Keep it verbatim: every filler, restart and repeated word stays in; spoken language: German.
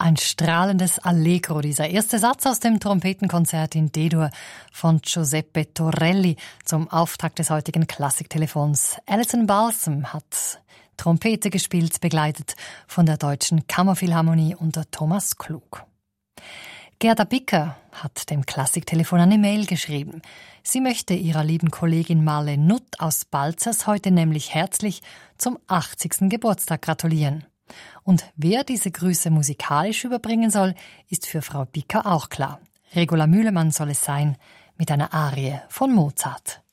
Ein strahlendes Allegro, dieser erste Satz aus dem Trompetenkonzert in D-Dur von Giuseppe Torelli zum Auftakt des heutigen Klassiktelefons. Alison Balsam hat Trompete gespielt, begleitet von der Deutschen Kammerphilharmonie unter Thomas Klug. Gerda Bicker hat dem Klassiktelefon eine Mail geschrieben. Sie möchte ihrer lieben Kollegin Marle Nutt aus Balzers heute nämlich herzlich zum achtzigsten Geburtstag gratulieren. Und wer diese Grüße musikalisch überbringen soll, ist für Frau Bicker auch klar. Regula Mühlemann soll es sein mit einer Arie von Mozart.